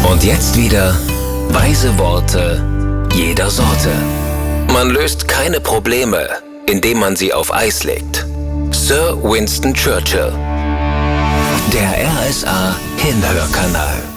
Und jetzt wieder weise Worte jeder Sorte. Man löst keine Probleme, indem man sie auf Eis legt. Sir Winston Churchill. Der RSA Hinhörkanal.